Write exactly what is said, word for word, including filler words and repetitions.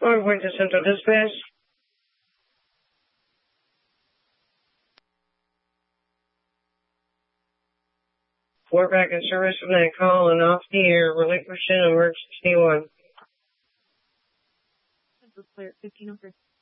Report point to Central Dispatch. Report back in service from that call and off the air. Relinquishing emergency one. Central Clear, fifteen oh three.